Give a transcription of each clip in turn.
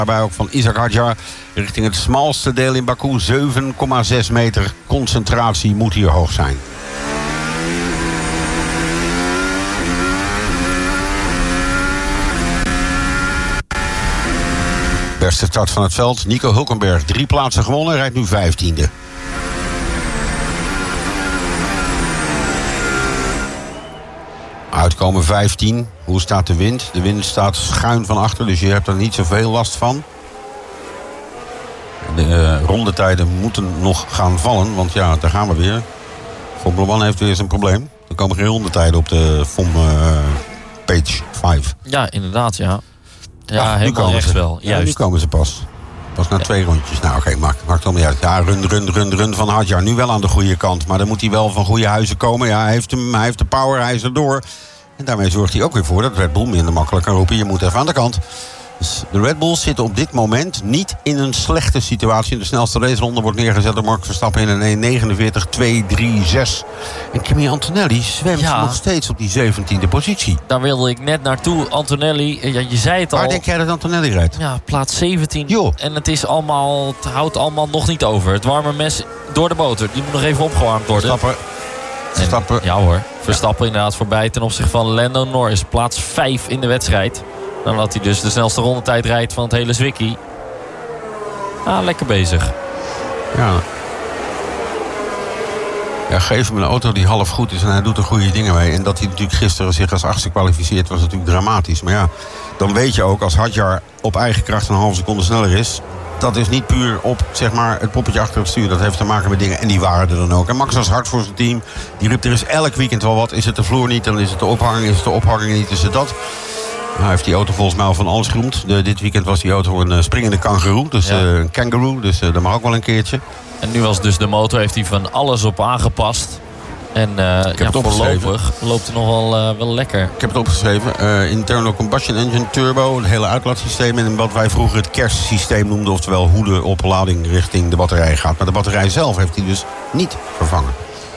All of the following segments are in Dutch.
Daarbij ook van Ishak Hadjar richting het smalste deel in Baku. 7,6 meter. Concentratie moet hier hoog zijn. Beste start van het veld. Nico Hulkenberg, 3 plaatsen gewonnen. Rijdt nu 15e. Uitkomen 15. Hoe staat de wind? De wind staat schuin van achter, dus je hebt er niet zoveel last van. De rondetijden moeten nog gaan vallen, want ja, daar gaan we weer. Formule 1 heeft weer eens een probleem. Er komen geen rondetijden op de FOM page 5. Ja, inderdaad, ja. Ja, nu helemaal echt wel. Ja, Juist. nu komen ze pas. Pas na 2 rondjes. Nou, oké, maakt allemaal niet uit. Ja, run van Hadjar. Nu wel aan de goede kant. Maar dan moet hij wel van goede huizen komen. Ja, hij heeft de power, hij is er door. En daarmee zorgt hij ook weer voor dat Red Bull minder makkelijk kan roepen. Je moet even aan de kant. Dus de Red Bulls zitten op dit moment niet in een slechte situatie. De snelste raceronde wordt neergezet door Max Verstappen in een 1:49.236. En Kimi Antonelli zwemt nog steeds op die 17e positie. Daar wilde ik net naartoe. Antonelli, je zei het al. Waar denk jij dat Antonelli rijdt? Ja, plaats 17. Jo. En het houdt allemaal nog niet over. Het warme mes door de boter. Die moet nog even opgewarmd worden. Verstappen. Ja hoor. Verstappen inderdaad voorbij ten opzichte van Lando Norris. Plaats 5 in de wedstrijd. Dan dat hij dus de snelste rondetijd rijdt van het hele Zwicky. Lekker bezig. Ja, geef hem een auto die half goed is en hij doet er goede dingen mee. En dat hij natuurlijk gisteren zich als 8e kwalificeert was natuurlijk dramatisch. Maar ja, dan weet je ook als Hadjar op eigen kracht een halve seconde sneller is. Dat is niet puur op zeg maar, het poppetje achter het stuur. Dat heeft te maken met dingen. En die waren er dan ook. En Max was hard voor zijn team. Die riep er is elk weekend wel wat. Is het de vloer niet, dan is het de ophanging. Is het de ophanging niet, is het dat. Hij heeft die auto volgens mij al van alles geroemd. Dit weekend was die auto een springende kangoeroe. Dus een kangaroo. Dus dat mag ook wel een keertje. En nu was dus de motor, heeft hij van alles op aangepast. En voorlopig loopt het nog wel lekker. Ik heb het opgeschreven. Internal combustion engine turbo. Het hele uitlaatsysteem. En wat wij vroeger het kerstsysteem noemden. Oftewel hoe de oplading richting de batterij gaat. Maar de batterij zelf heeft hij dus niet vervangen.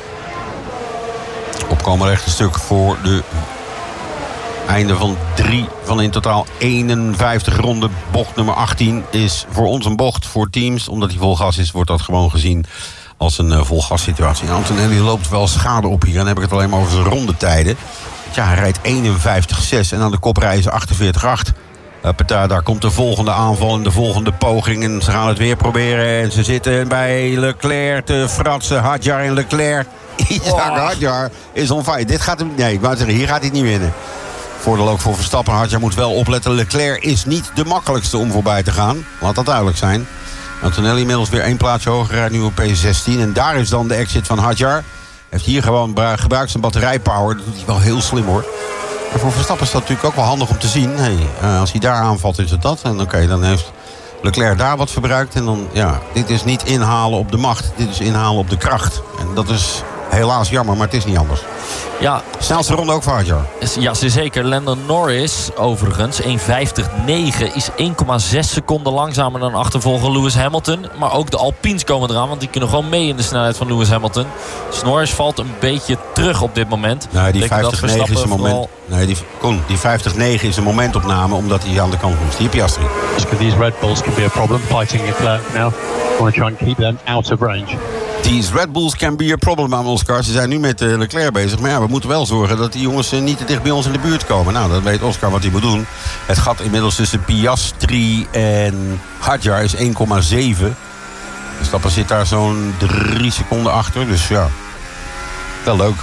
Opkomen rechte stuk voor de einde van 3 van in totaal 51 ronden. Bocht nummer 18 is voor ons een bocht. Voor teams, omdat hij vol gas is, wordt dat gewoon gezien als een vol gas situatie. En Antonelli loopt wel schade op hier. En dan heb ik het alleen maar over zijn rondetijden. Ja, hij rijdt 51,6 en aan de kop rijden ze 48,8. Daar komt de volgende aanval en de volgende poging. En ze gaan het weer proberen. En ze zitten bij Leclerc te fratsen. Hadjar en Leclerc. Hadjar is on fire. Dit gaat hem... Nee, ik wou zeggen, hier gaat hij niet winnen. Voordeel ook voor Verstappen. Hadjar moet wel opletten. Leclerc is niet de makkelijkste om voorbij te gaan. Laat dat duidelijk zijn. Antonelli inmiddels weer 1 plaatsje hoger. Rijdt nu op P16. En daar is dan de exit van Hadjar. Heeft hier gewoon gebruikt zijn batterijpower. Dat doet hij wel heel slim hoor. En voor Verstappen is dat natuurlijk ook wel handig om te zien. Als hij daar aanvalt is het dat. En oké, dan heeft Leclerc daar wat verbruikt. En dan, ja, dit is niet inhalen op de macht. Dit is inhalen op de kracht. En dat is helaas jammer, maar het is niet anders. Ja. Snelste ronde ook voor Hadjar. Ja, zeker. Lando Norris, overigens, 1:50.9 is 1,6 seconden langzamer dan achtervolger Lewis Hamilton. Maar ook de Alpines komen eraan, want die kunnen gewoon mee in de snelheid van Lewis Hamilton. Dus Norris valt een beetje terug op dit moment. Nee, die 50.9 is een moment. Nee, die 50.9 is een momentopname omdat hij aan de kant moest. Die Piastri. These Red Bulls can be a problem fighting Leclerc now. Want to try and keep them out of range. These Red Bulls can be a problem aan Oscar. Ze zijn nu met Leclerc bezig. Maar ja, we moeten wel zorgen dat die jongens niet te dicht bij ons in de buurt komen. Nou, dat weet Oscar wat hij moet doen. Het gat inmiddels tussen Piastri en Hadjar is 1,7. Verstappen zit daar zo'n 3 seconden achter. Dus ja, wel leuk.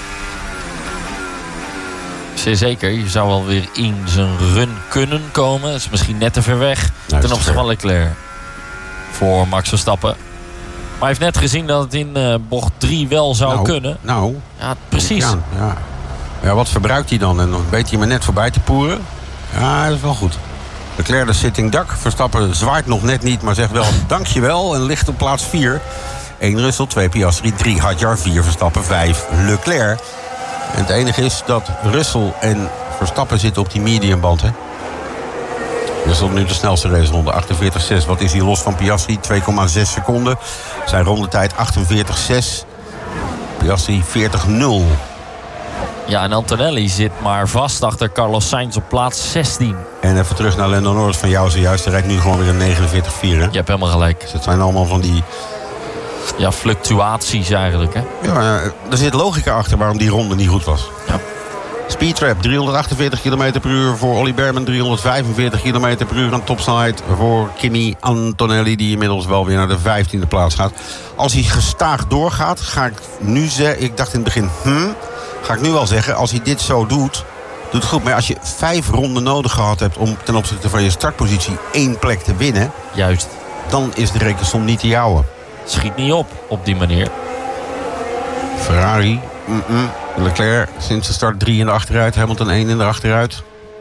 Zeker, je zou wel weer in zijn run kunnen komen. Dat is misschien net te ver weg ten opzichte van Leclerc. Voor Max Verstappen. Maar hij heeft net gezien dat het in bocht 3 wel zou kunnen. Nou, ja, precies. Ja, wat verbruikt hij dan? En dan weet hij maar net voorbij te poeren. Ja, dat is wel goed. Leclerc de sitting duck. Verstappen zwaait nog net niet, maar zegt wel dankjewel. En ligt op plaats 4. 1 Russell, 2 Piastri, 3 Hadjar, 4 Verstappen, 5 Leclerc. En het enige is dat Russell en Verstappen zitten op die mediumband, hè. Russell nu de snelste raceronde, 48,6. Wat is hij los van Piastri? 2,6 seconden. Zijn rondetijd 48,6. Piastri 40,0. Ja, en Antonelli zit maar vast achter Carlos Sainz op plaats 16. En even terug naar Lando Norris van jou zojuist. Hij rijdt nu gewoon weer een 49-4. Je hebt helemaal gelijk. Dus het zijn allemaal van die... Ja, fluctuaties eigenlijk, hè? Ja, er zit logica achter waarom die ronde niet goed was. Ja. Speedtrap, 348 km per uur voor Ollie Bearman. 345 km per uur aan topsnelheid voor Kimi Antonelli, die inmiddels wel weer naar de 15e plaats gaat. Als hij gestaag doorgaat, ga ik nu zeggen... Ik dacht in het begin, ga ik nu wel zeggen... Als hij dit zo doet het goed. Maar als je 5 ronden nodig gehad hebt om ten opzichte van je startpositie 1 plek te winnen... Juist. Dan is de rekensom niet te jouwen. Schiet niet op die manier. Ferrari, Leclerc sinds de start 3 in de achteruit. Hamilton 1 in de achteruit.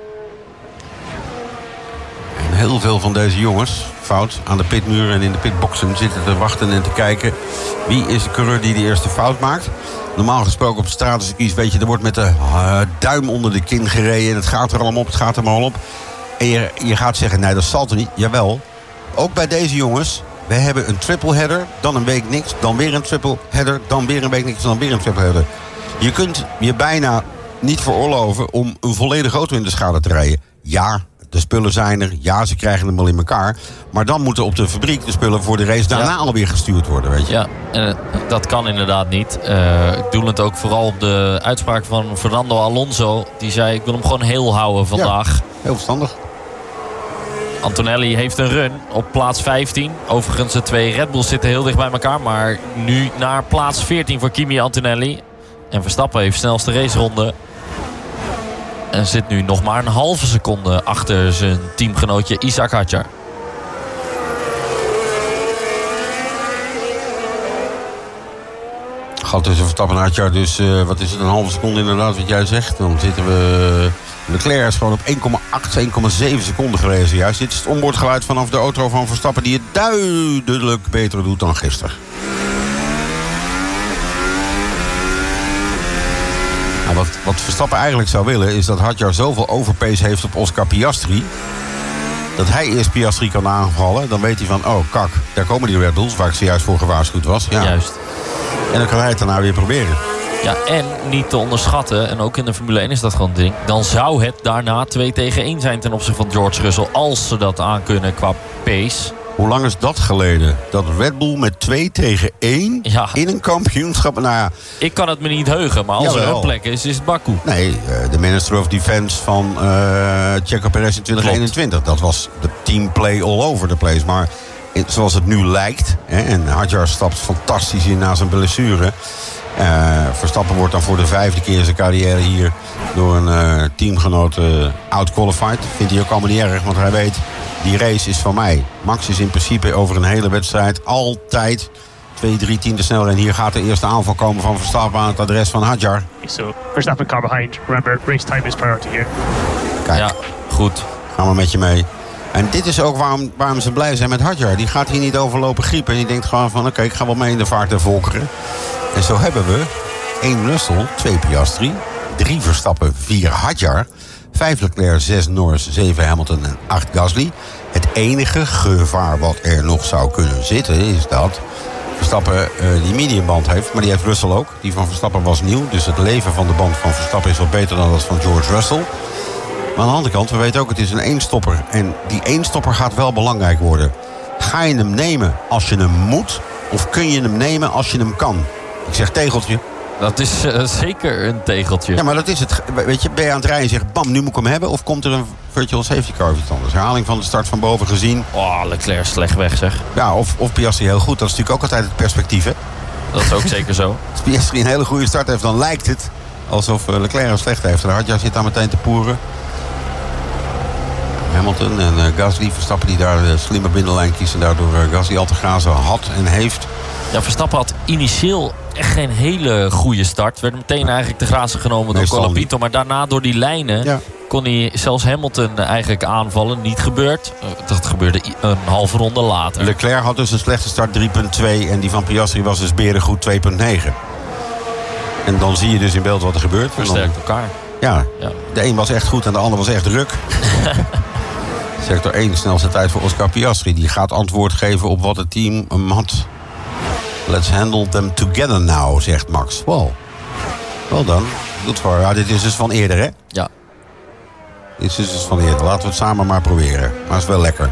En heel veel van deze jongens, fout, aan de pitmuur en in de pitboxen zitten te wachten en te kijken. Wie is de coureur die de eerste fout maakt? Normaal gesproken op stratencircuits, weet je, er wordt met de duim onder de kin gereden. En het gaat er allemaal op, het gaat er maar al op. En je gaat zeggen, nee, dat zal er niet. Jawel, ook bij deze jongens... We hebben een triple header, dan een week niks, dan weer een triple header, dan weer een week niks, dan weer een triple header. Je kunt je bijna niet veroorloven om een volledige auto in de schade te rijden. Ja, de spullen zijn er, ja, ze krijgen hem wel in elkaar. Maar dan moeten op de fabriek de spullen voor de race daarna alweer gestuurd worden, weet je. Ja, dat kan inderdaad niet. Ik doe het ook vooral op de uitspraak van Fernando Alonso. Die zei, ik wil hem gewoon heel houden vandaag. Ja, heel verstandig. Antonelli heeft een run op plaats 15. Overigens de 2 Red Bulls zitten heel dicht bij elkaar. Maar nu naar plaats 14 voor Kimi Antonelli. En Verstappen heeft snelste raceronde. En zit nu nog maar een halve seconde achter zijn teamgenootje Isaac Hadjar. Gaat tussen Verstappen en Hadjar, dus wat is het, een halve seconde inderdaad wat jij zegt. Dan zitten we... Leclerc is gewoon op 1,8, 1,7 seconden gereden juist. Dit is het onboordgeluid vanaf de auto van Verstappen... die het duidelijk beter doet dan gisteren. Nou, wat Verstappen eigenlijk zou willen... is dat Hadjar zoveel overpace heeft op Oscar Piastri... dat hij eerst Piastri kan aanvallen. Dan weet hij van, oh kak, daar komen die Red Bulls... waar ik zojuist voor gewaarschuwd was. Ja. Juist. En dan kan hij het daarna weer proberen. Ja, en niet te onderschatten, en ook in de Formule 1 is dat gewoon een ding... dan zou het daarna 2 tegen 1 zijn ten opzichte van George Russell... als ze dat aankunnen qua pace. Hoe lang is dat geleden? Dat Red Bull met 2 tegen 1 in een kampioenschap... Nou ja, ik kan het me niet heugen, maar als er een plek is het Baku. Nee, de Minister of Defense van Checo Perez in 2021. Klopt. Dat was de teamplay all over the place. Maar zoals het nu lijkt... en Hadjar stapt fantastisch in na zijn blessure... Verstappen wordt dan voor de 5e keer in zijn carrière hier door een teamgenoot outqualified. Vindt hij ook allemaal niet erg, want hij weet, die race is van mij. Max is in principe over een hele wedstrijd altijd 2-3 tienden sneller. En hier gaat de eerste aanval komen van Verstappen aan het adres van Hadjar. So, Verstappen car behind. Remember, race time is priority here. Kijk, ja, goed. Gaan we met je mee. En dit is ook waarom ze blij zijn met Hadjar. Die gaat hier niet overlopen griepen. En die denkt gewoon van, oké, ik ga wel mee in de vaart der volkeren. En zo hebben we 1 Russell, 2 Piastri, 3 Verstappen, 4 Hadjar, 5 Leclerc, 6 Norris, 7 Hamilton en 8 Gasly. Het enige gevaar wat er nog zou kunnen zitten is dat Verstappen die mediumband heeft. Maar die heeft Russell ook. Die van Verstappen was nieuw. Dus het leven van de band van Verstappen is wat beter dan dat van George Russell. Maar aan de andere kant, we weten ook, het is een eenstopper. En die eenstopper gaat wel belangrijk worden. Ga je hem nemen als je hem moet? Of kun je hem nemen als je hem kan? Ik zeg tegeltje. Dat is zeker een tegeltje. Ja, maar dat is het. Weet je, ben je aan het rijden en zegt, bam, nu moet ik hem hebben? Of komt er een virtual safety car of iets anders? Herhaling van de start van boven gezien. Oh, Leclerc slecht weg, zeg. Ja, of Piastri heel goed. Dat is natuurlijk ook altijd het perspectief, hè? Dat is ook zeker zo. Als Piastri een hele goede start heeft, dan lijkt het alsof Leclerc een slecht heeft. En Hadjar zit daar meteen te poeren. Hamilton en Gasly, Verstappen die daar de slimme binnenlijn kiezen. Daardoor Gasly al te grazen had en heeft. Ja, Verstappen had initieel echt geen hele goede start. Werd meteen eigenlijk te grazen genomen door Colapinto. Maar daarna door die lijnen kon hij zelfs Hamilton eigenlijk aanvallen. Niet gebeurd. Dat gebeurde een halve ronde later. Leclerc had dus een slechte start 3.2. En die van Piastri was dus berengoed 2.9. En dan zie je dus in beeld wat er gebeurt. Versterkt elkaar. Ja, de een was echt goed en de ander was echt druk. Sector 1, snelste tijd voor Oscar Piastri. Die gaat antwoord geven op wat het team hem had. Let's handle them together now, zegt Max. Wow. Wel dan. Good for. Ja, dit is dus van eerder, hè? Ja. Dit is dus van eerder. Laten we het samen maar proberen. Maar het is wel lekker.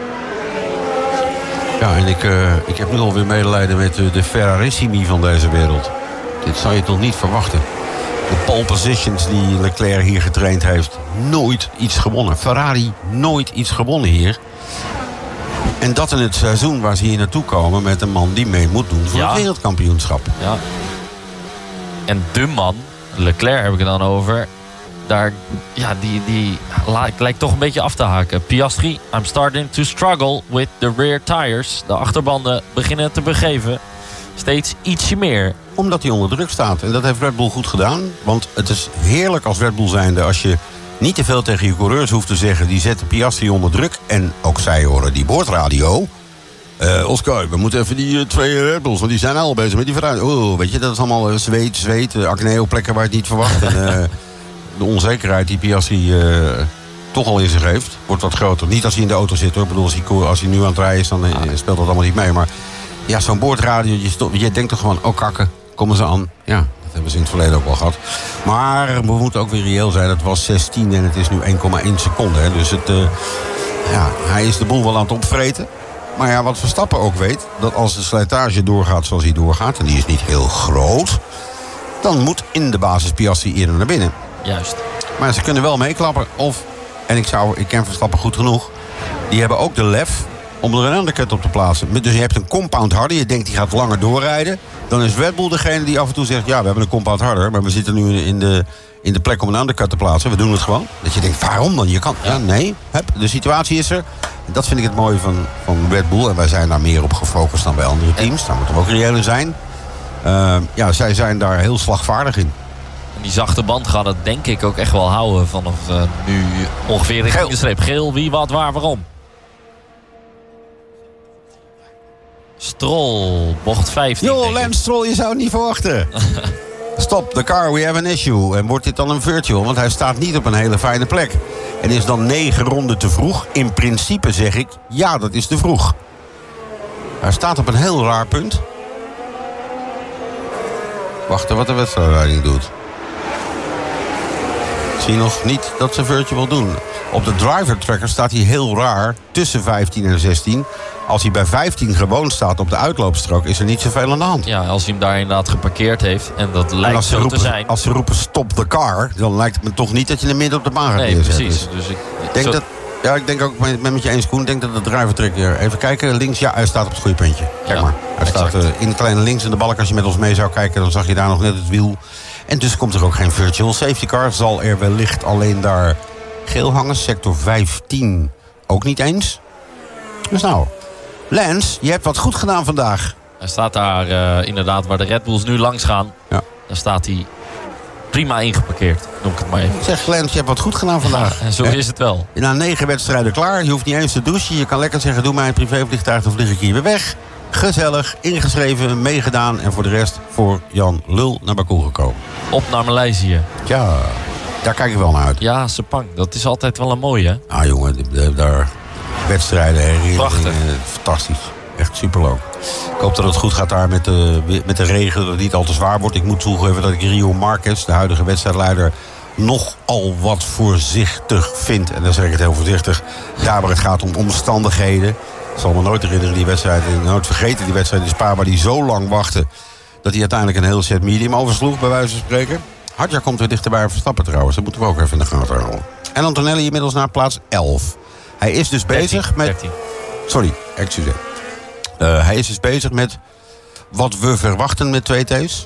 Ja, en ik heb nu alweer medelijden met de Ferrarissimi van deze wereld. Dit zou je toch niet verwachten. De pole positions die Leclerc hier getraind heeft. Nooit iets gewonnen. Ferrari nooit iets gewonnen hier. En dat in het seizoen waar ze hier naartoe komen met een man die mee moet doen voor het wereldkampioenschap. Ja. En de man, Leclerc heb ik het dan over. Daar, ja, die lijkt toch een beetje af te haken. Piastri, I'm starting to struggle with the rear tires. De achterbanden beginnen te begeven. Steeds ietsje meer. Omdat hij onder druk staat. En dat heeft Red Bull goed gedaan. Want het is heerlijk als Red Bull zijnde als je niet te veel tegen je coureurs hoeft te zeggen. Die zetten Piastri onder druk. En ook zij horen die boordradio. Oscar, we moeten even die 2 Red Bulls, want die zijn al bezig met die vooruit. Oh, weet je, dat is allemaal zweet, acne op plekken waar je het niet verwacht. En de onzekerheid die Piastri toch al in zich heeft, wordt wat groter. Niet als hij in de auto zit, hoor. Ik bedoel, als hij nu aan het rijden is, dan speelt dat allemaal niet mee. Maar ja, zo'n boordradio, je denkt toch gewoon, oh kakken, komen ze aan. Ja, dat hebben ze in het verleden ook wel gehad. Maar we moeten ook weer reëel zijn. Het was 16 en het is nu 1,1 seconde. Hè. Dus hij is de boel wel aan het opvreten. Maar ja, wat Verstappen ook weet, dat als de slijtage doorgaat zoals hij doorgaat, en die is niet heel groot, dan moet in de basis Piastri eerder naar binnen. Juist. Maar ze kunnen wel meeklappen. En ik ken Verstappen goed genoeg, die hebben ook de lef om er een undercut op te plaatsen. Dus je hebt een compound harder, je denkt die gaat langer doorrijden. Dan is Red Bull degene die af en toe zegt, ja, we hebben een compound harder, maar we zitten nu in de plek om een undercut te plaatsen. We doen het gewoon. Dat je denkt, waarom dan? Je kan. Ja, nee. De situatie is er. Dat vind ik het mooie van Red Bull. En wij zijn daar meer op gefocust dan bij andere teams. Daar moeten we ook reëel in zijn. Zij zijn daar heel slagvaardig in. En die zachte band gaat het denk ik ook echt wel houden vanaf nu ongeveer richting de streep. Geel, wie, wat, waar, waarom. Stroll, bocht 15. Jo, Lance Stroll, je zou het niet verwachten. Stop the car, we have an issue. En wordt dit dan een virtual? Want hij staat niet op een hele fijne plek. En is dan 9 ronden te vroeg? In principe zeg ik, ja, dat is te vroeg. Hij staat op een heel raar punt. Wachten wat de wedstrijdleiding doet. Ik zie nog niet dat ze virtual doen. Op de driver tracker staat hij heel raar tussen 15 en 16. Als hij bij 15 gewoon staat op de uitloopstrook, is er niet zoveel aan de hand. Ja, als hij hem daar inderdaad geparkeerd heeft. En dat lijkt zo te zijn. Als ze roepen stop the car, dan lijkt het me toch niet dat je hem midden op de baan gaat neerzetten. Nee, precies. Dus ik denk ook met je eens, Koen. Ik denk dat de driver tracker... Even kijken, links. Ja, hij staat op het goede puntje. Kijk maar. Hij staat in de kleine links in de balk. Als je met ons mee zou kijken, dan zag je daar nog net het wiel. En dus komt er ook geen virtual safety car. Zal er wellicht alleen daar geel hangen. Sector 15 ook niet eens. Dus nou, Lance, je hebt wat goed gedaan vandaag. Hij staat daar inderdaad waar de Red Bulls nu langs gaan. Ja. Daar staat hij prima ingeparkeerd, noem ik het maar even. Zeg Lance, je hebt wat goed gedaan vandaag. Ja, zo is het wel. Na 9 wedstrijden klaar. Je hoeft niet eens te douchen. Je kan lekker zeggen, doe mij een privévliegtuig, dan vlieg ik hier weer weg. Gezellig, ingeschreven, meegedaan. En voor de rest voor Jan Lul naar Baku gekomen. Op naar Maleisië. Ja, daar kijk ik wel naar uit. Ja, Sepang, dat is altijd wel een mooie. Ah jongen, daar wedstrijden, herinneringen. Prachtig. Fantastisch. Echt superleuk. Ik hoop dat het goed gaat daar met de regen, dat het niet al te zwaar wordt. Ik moet toegeven dat ik Rio Marquez, de huidige wedstrijdleider, nogal wat voorzichtig vind. En dan zeg ik het heel voorzichtig. Daar waar het gaat om omstandigheden. Ik zal me nooit herinneren die wedstrijd, nooit vergeten die wedstrijd in Spa, waar die zo lang wachtte dat hij uiteindelijk een heel set medium oversloeg, bij wijze van spreken. Hadjar komt weer dichterbij Verstappen trouwens. Dat moeten we ook even in de gaten houden. En Antonelli inmiddels naar plaats 11. Hij is dus bezig met... 13. Sorry, excuseer. Hij is dus bezig met wat we verwachten met 2 T's.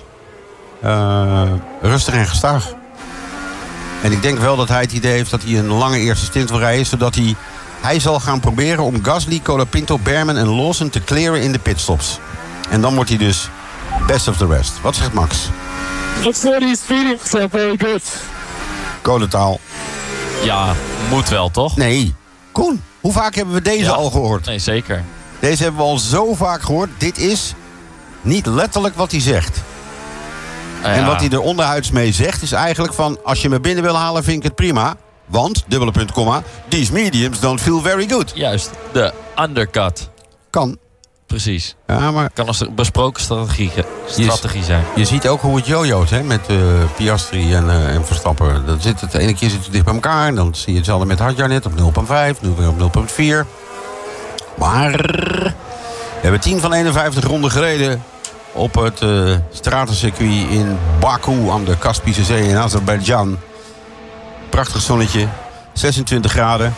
Rustig en gestaag. En ik denk wel dat hij het idee heeft dat hij een lange eerste stint wil rijden, zodat hij zal gaan proberen om Gasly, Colapinto, Behrman en Lawson te clearen in de pitstops. En dan wordt hij dus best of the rest. Wat zegt Max? I thought his feelings are very good. Codetaal. Ja, moet wel, toch? Nee. Koen, hoe vaak hebben we deze al gehoord? Nee, zeker. Deze hebben we al zo vaak gehoord. Dit is niet letterlijk wat hij zegt. En wat hij er onderhuids mee zegt is eigenlijk van, als je me binnen wil halen vind ik het prima. Want, dubbele punt, komma, these mediums don't feel very good. Juist, de undercut. Kan. precies. Ja, maar kan als besproken strategie zijn. Je ziet ook hoe het jojo's, hè, met Piastri en Verstappen. De ene keer zit het dicht bij elkaar. En dan zie je hetzelfde met Hadjar net op 0,5. Nu weer op 0,4. Maar we hebben 10 van 51 ronden gereden op het stratencircuit in Baku aan de Kaspische Zee in Azerbeidzjan. Prachtig zonnetje, 26 graden.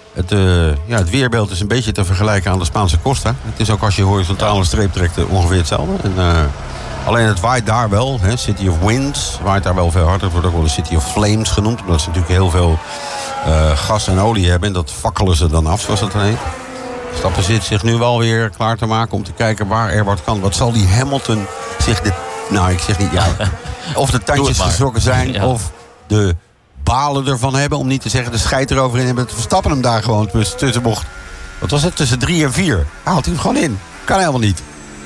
Het weerbeeld is een beetje te vergelijken aan de Spaanse Costa. Het is ook als je horizontale streep trekt ongeveer hetzelfde. Alleen het waait daar wel. Hè, City of Winds waait daar wel veel harder. Het wordt ook wel de City of Flames genoemd. Omdat ze natuurlijk heel veel gas en olie hebben. En dat fakkelen ze dan af, zoals dat dan heet. Verstappen zit zich nu wel weer klaar te maken om te kijken waar er wat kan. Wat zal die Hamilton zich ik zeg niet, of de tandjes getrokken zijn, ja. Of de balen ervan hebben, om niet te zeggen de scheid erover in hebben. Het Verstappen hem daar gewoon tussen bocht. Wat was het? Tussen 3 en 4. Haalt hij hem gewoon in. Kan helemaal niet.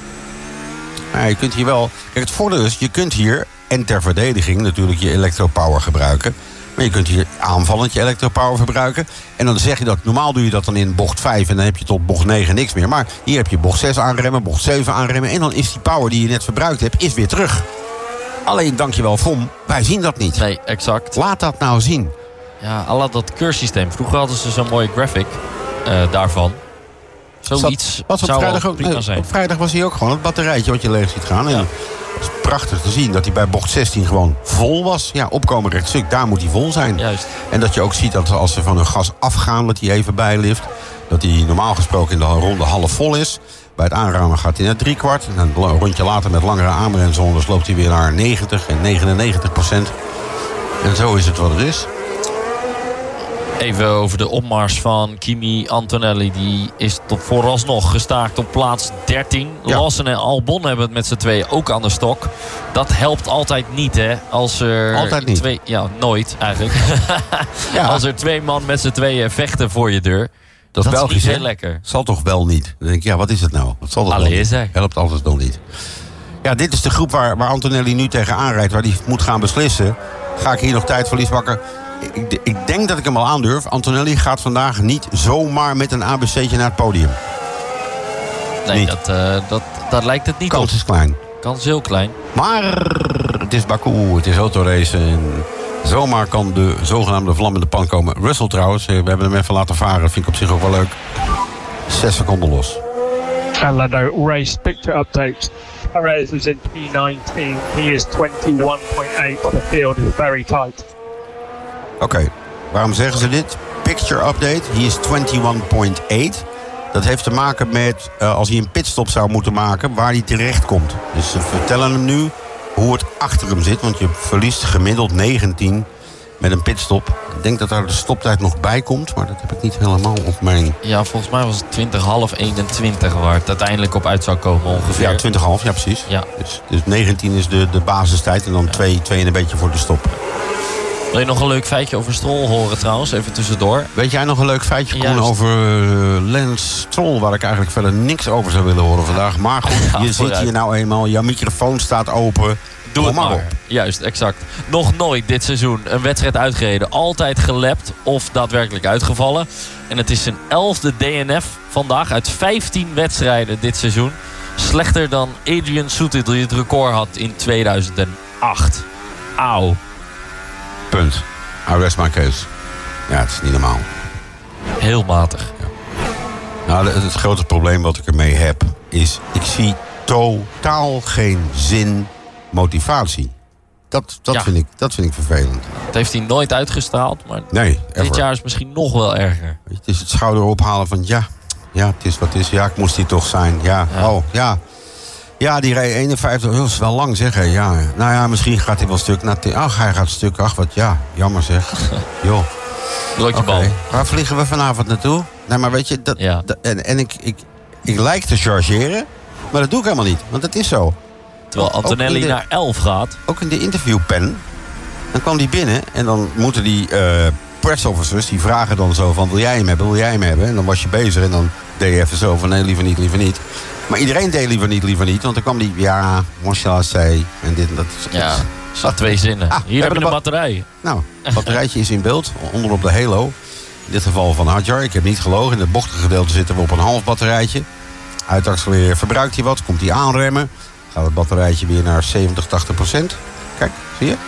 Maar je kunt hier wel... Kijk, het voordeel is, je kunt hier, en ter verdediging natuurlijk, je electropower gebruiken. Maar je kunt hier aanvallend je electropower verbruiken. En dan zeg je dat, normaal doe je dat dan in bocht 5... en dan heb je tot bocht 9 niks meer. Maar hier heb je bocht 6 aanremmen, bocht 7 aanremmen... en dan is die power die je net verbruikt hebt, is weer terug. Alleen, dankjewel Vom, wij zien dat niet. Nee, exact. Laat dat nou zien. Ja, à la dat keursysteem. Vroeger hadden ze zo'n mooie graphic daarvan. Zoiets zou ook prima zijn. Op vrijdag was hij ook gewoon het batterijtje wat je leeg ziet gaan. En het is prachtig te zien dat hij bij bocht 16 gewoon vol was. Ja, opkomen rechtstuk, daar moet hij vol zijn. Juist. En dat je ook ziet dat als ze van hun gas afgaan, dat hij even bijlift. Dat hij normaal gesproken in de ronde half vol is. Bij het aanramen gaat hij naar 3/4. En een rondje later met langere aanbremzones loopt hij weer naar 90 en 99%. En zo is het wat het is. Even over de opmars van Kimi Antonelli. Die is tot vooralsnog gestaakt op plaats 13. Ja. Lawson en Albon hebben het met z'n tweeën ook aan de stok. Dat helpt altijd niet, hè? Als er altijd niet. Nooit eigenlijk. Ja. Als er 2 man met z'n tweeën vechten voor je deur. Dat is Belgisch, niet heel lekker. Zal toch wel niet? Dan denk ik, wat is het nou? Wat zal dat wel niet? Helpt altijd nog niet. Ja, dit is de groep waar Antonelli nu tegenaan rijdt. Waar hij moet gaan beslissen. Ga ik hier nog tijdverlies bakken? Ik denk dat ik hem al aandurf. Antonelli gaat vandaag niet zomaar met een ABC'tje naar het podium. Nee, dat lijkt het niet Kans op. Kans is klein. Kans is heel klein. Maar het is Baku, het is autoracen. En zomaar kan de zogenaamde vlam in de pan komen. Russell trouwens, we hebben hem even laten varen. Dat vind ik op zich ook wel leuk. 6 seconden los. And Lando, race picture update. Perez is in P19. He is 21.8. The field is very tight. Oké, waarom zeggen ze dit? Picture update, hij is 21.8. Dat heeft te maken met als hij een pitstop zou moeten maken, waar hij terecht komt. Dus ze vertellen hem nu hoe het achter hem zit. Want je verliest gemiddeld 19 met een pitstop. Ik denk dat daar de stoptijd nog bij komt, maar dat heb ik niet helemaal op mijn... Ja, volgens mij was het 20,5-21 waar het uiteindelijk op uit zou komen ongeveer. Ja, 20,5, ja precies. Ja. Dus 19 is de basistijd en dan 2 en een beetje voor de stop. Wil je nog een leuk feitje over Stroll horen trouwens? Even tussendoor. Weet jij nog een leuk feitje, Koen, over Lance Stroll... waar ik eigenlijk verder niks over zou willen horen vandaag. Maar goed, je zit hier nou eenmaal. Jouw microfoon staat open. Doe het maar. Juist, exact. Nog nooit dit seizoen een wedstrijd uitgereden. Altijd gelapt of daadwerkelijk uitgevallen. En het is zijn 11e DNF vandaag uit 15 wedstrijden dit seizoen. Slechter dan Adrian Sutil die het record had in 2008. Auw. Punt. I rest my case. Ja, het is niet normaal. Heel matig. Ja. Nou, het grote probleem wat ik ermee heb is... ik zie totaal geen zin, motivatie. Dat vind ik vervelend. Dat heeft hij nooit uitgestraald, maar nee, dit jaar is misschien nog wel erger. Het is het schouder ophalen van ja, het is wat het is. Ja, ik moest hier toch zijn. Ja. Ja, die reed 51. Dat is wel lang zeg. Ja. Nou ja, misschien gaat hij wel stuk. Hij gaat stuk. Ach, wat jammer zeg. Joh. Broodje bal. Waar vliegen we vanavond naartoe? Nee, maar weet je, ik lijk te chargeren. Maar dat doe ik helemaal niet. Want het is zo. Terwijl Antonelli naar 11 gaat. Ook in de interviewpen. Dan kwam die binnen. En dan moeten die press officers, die vragen dan zo van... wil jij hem hebben? En dan was je bezig. En dan deed je even zo van nee, liever niet. Maar iedereen deed liever niet. Want dan kwam die, what shall I say? En dit en dat. Ja, zat 2 zinnen. Hier hebben we de batterij. Nou, het batterijtje is in beeld. Onderop de halo. In dit geval van Hadjar. Ik heb niet gelogen. In het bochtige gedeelte zitten we op een half batterijtje. Uitaccelereren. Verbruikt hij wat? Komt hij aanremmen? Gaat het batterijtje weer naar 70-80%. Kijk, zie je?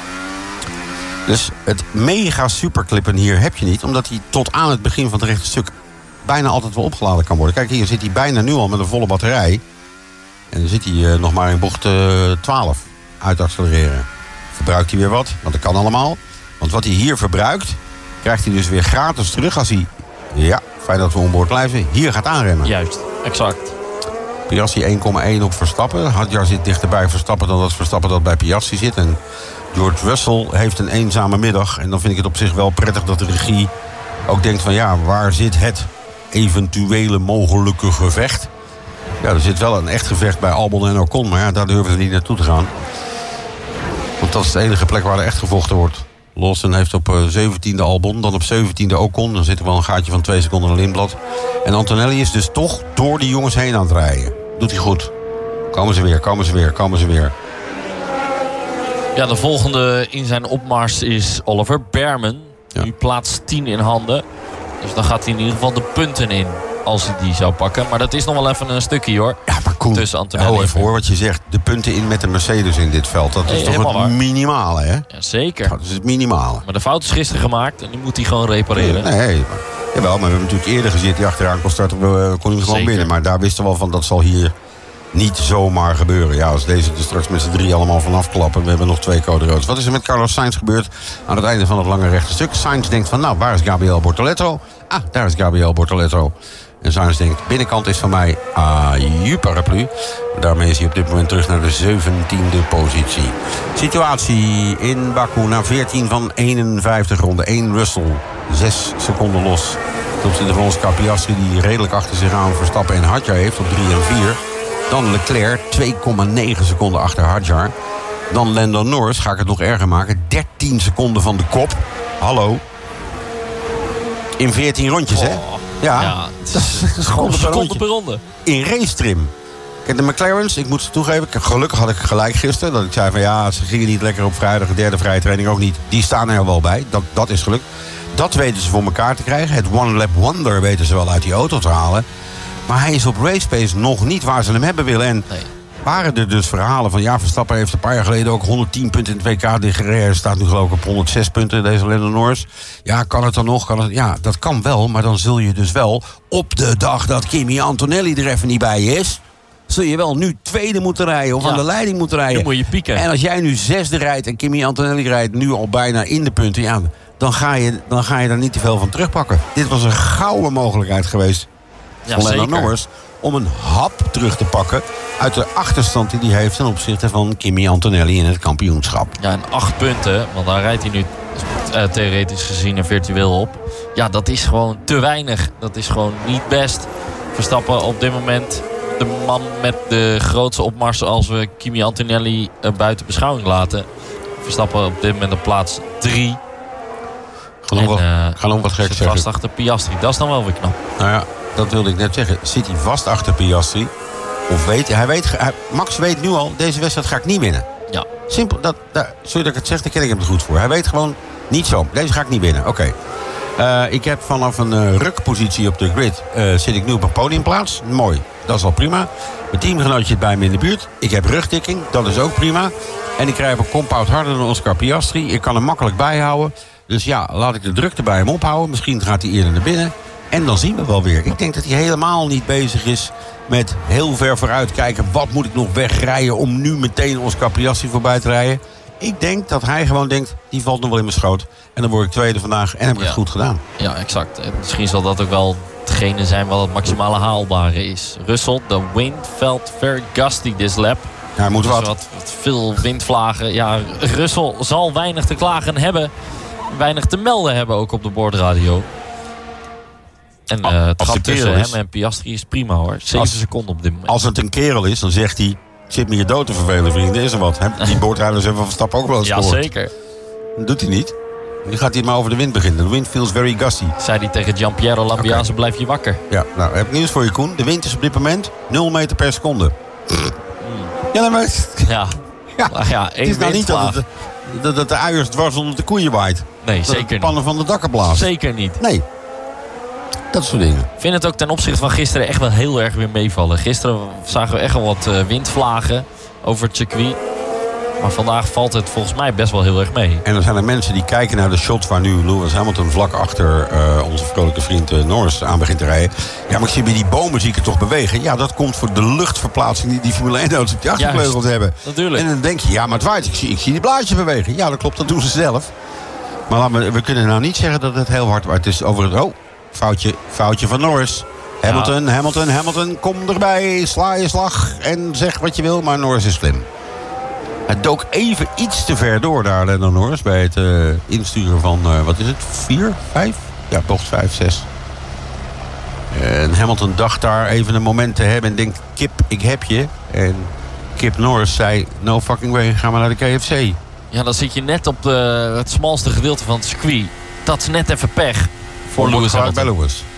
Dus het mega superklippen hier heb je niet. Omdat hij tot aan het begin van het rechte stuk bijna altijd wel opgeladen kan worden. Kijk, hier zit hij bijna nu al met een volle batterij. En dan zit hij nog maar in bocht 12. Uitaccelereren. Verbruikt hij weer wat? Want dat kan allemaal. Want wat hij hier verbruikt, krijgt hij dus weer gratis terug als hij... Ja, fijn dat we onboord blijven. Hier gaat aanremmen. Juist, exact. Piastri 1,1 op Verstappen. Hadjar zit dichterbij Verstappen dan dat Verstappen dat bij Piastri zit. En George Russell heeft een eenzame middag. En dan vind ik het op zich wel prettig dat de regie ook denkt van... ja, waar zit het eventuele mogelijke gevecht? Ja, er zit wel een echt gevecht bij Albon en Ocon. Maar ja, daar durven ze niet naartoe te gaan. Want dat is de enige plek waar er echt gevochten wordt. Lawson heeft op 17e Albon, dan op 17e Ocon. Dan zit er wel een gaatje van 2 seconden in Lindblad. En Antonelli is dus toch door die jongens heen aan het rijden. Doet hij goed. Komen ze weer. Ja, de volgende in zijn opmars is Oliver Bearman. Ja. Nu plaats 10 in handen. Dus dan gaat hij in ieder geval de punten in. Als hij die zou pakken. Maar dat is nog wel even een stukje hoor. Ja, maar Koen, tussen Antonelli hou even hoor wat je zegt. De punten in met de Mercedes in dit veld. Dat is toch het waar. minimale, hè? Ja, zeker. Dat is het minimale. Maar de fout is gisteren gemaakt. En nu moet hij gewoon repareren. Nee, jawel, maar we hebben natuurlijk eerder gezien... die achteraan kon starten, kon hij gewoon binnen. Maar daar wisten we wel van, dat zal hier niet zomaar gebeuren. Ja, als deze er straks met z'n 3 allemaal vanaf klappen... we hebben nog 2 code rood. Wat is er met Carlos Sainz gebeurd aan het einde van het lange rechte stuk? Sainz denkt van, nou, waar is Gabriel Bortoleto? Ah, daar is Gabriel Bortoleto. En Sainz denkt, binnenkant is van mij paraplu. Daarmee is hij op dit moment terug naar de 17e positie. Situatie in Baku na 14 van 51 ronden. 1 Russell, 6 seconden los. Ten opzichte van Oscar Piastri, die redelijk achter zich aan Verstappen en Hadjar heeft op 3 en 4. Dan Leclerc, 2,9 seconden achter Hadjar. Dan Lando Norris, ga ik het nog erger maken. 13 seconden van de kop. Hallo. In 14 rondjes, hè? Ja, dat is gewoon een seconde per ronde. In racetrim. Kijk, de McLaren's, ik moet ze toegeven... gelukkig had ik gelijk gisteren. Dat ik zei van ja, ze gingen niet lekker op vrijdag. De derde vrije training ook niet. Die staan er wel bij. Dat is geluk. Dat weten ze voor elkaar te krijgen. Het One Lap Wonder weten ze wel uit die auto te halen. Maar hij is op racepace nog niet waar ze hem hebben willen. En waren er dus verhalen van... ja, Verstappen heeft een paar jaar geleden ook 110 punten in het WK. De Guerrero staat nu geloof ik op 106 punten, deze Lando Norris. Ja, kan het dan nog? Ja, dat kan wel. Maar dan zul je dus wel op de dag dat Kimi Antonelli er even niet bij is... zul je wel nu tweede moeten rijden of aan de leiding moeten rijden. Dan moet je pieken. En als jij nu zesde rijdt en Kimi Antonelli rijdt nu al bijna in de punten... ja, dan ga je daar niet te veel van terugpakken. Dit was een gouden mogelijkheid geweest van Lando Norris... om een hap terug te pakken uit de achterstand die hij heeft... ten opzichte van Kimi Antonelli in het kampioenschap. Ja, en 8 punten, want daar rijdt hij nu theoretisch gezien en virtueel op. Ja, dat is gewoon te weinig. Dat is gewoon niet best. Verstappen op dit moment de man met de grootste opmars... als we Kimi Antonelli buiten beschouwing laten. Verstappen op dit moment op plaats 3. Ga nog wat gek zeggen. Vast achter Piastri, dat is dan wel weer knap. Nou ja, dat wilde ik net zeggen. Zit hij vast achter Piastri? Of Max weet nu al, deze wedstrijd ga ik niet winnen. Ja. Simpel, sorry dat ik het zeg, daar ken ik hem er goed voor. Hij weet gewoon, niet zo, deze ga ik niet winnen. Oké. Ik heb vanaf een rukpositie op de grid... zit ik nu op een podiumplaats. Mooi, dat is al prima. Mijn teamgenootje zit bij me in de buurt. Ik heb rugtikking, dat is ook prima. En ik krijg een compound harder dan Oscar Piastri. Ik kan hem makkelijk bijhouden. Dus ja, laat ik de drukte bij hem ophouden. Misschien gaat hij eerder naar binnen. En dan zien we wel weer. Ik denk dat hij helemaal niet bezig is met heel ver vooruit kijken. Wat moet ik nog wegrijden om nu meteen Oscar Piastri voorbij te rijden? Ik denk dat hij gewoon denkt, die valt nog wel in mijn schoot. En dan word ik tweede vandaag en heb ik het goed gedaan. Ja, exact. En misschien zal dat ook wel hetgene zijn wat het maximale haalbare is. Russell, the wind felt very gusty this lap. Ja, hij moet dus wat veel windvlagen. Ja, Russell zal weinig te klagen hebben. Weinig te melden hebben ook op de boordradio. En het gat tussen hem en Piastri is prima hoor. 7 seconden op dit moment. Als het een kerel is, dan zegt hij... ik zit me hier dood te vervelen, vrienden. Is er wat? Die boordrijders hebben van Verstappen ook wel eens gehoord. Ja, zeker. Dat doet hij niet. Nu gaat hij maar over de wind beginnen. The wind feels very gusty. Zei hij tegen Gianpiero Lambiase, blijf je wakker. Ja, nou, heb ik nieuws voor je, Koen. De wind is op dit moment 0 meter per seconde. Ja, maar... Ja, het is nou niet dat de uiers dwars onder de koeien waait. Nee, dat zeker niet. De pannen van de dakken blazen. Zeker niet. Nee. Dat soort dingen. Ik vind het ook ten opzichte van gisteren echt wel heel erg weer meevallen. Gisteren zagen we echt wel wat windvlagen over het circuit. Maar vandaag valt het volgens mij best wel heel erg mee. En dan zijn er mensen die kijken naar de shots waar nu Lewis Hamilton vlak achter onze vrolijke vriend Norris aan begint te rijden. Ja, maar ik zie bij die bomen zie ik het toch bewegen. Ja, dat komt voor de luchtverplaatsing die Formule 1-auto's op die achtervleugels hebben. Natuurlijk. En dan denk je, ja, maar het waait. Ik zie die blaadjes bewegen. Ja, dat klopt, dat doen ze zelf. Maar we kunnen nou niet zeggen dat het heel hard waait. Het is over het... foutje van Norris. Hamilton, kom erbij. Sla je slag en zeg wat je wil, maar Norris is slim. Het dook even iets te ver door daar, Lando Norris, bij het insturen van, wat is het, 4, 5? Ja, bocht 5, 6. En Hamilton dacht daar even een moment te hebben en denkt, Kip, ik heb je. En Kip Norris zei, no fucking way, ga maar naar de KFC. Ja, dan zit je net op het smalste gedeelte van het circuit. Dat is net even pech voor Lewis Hamilton. Lewis.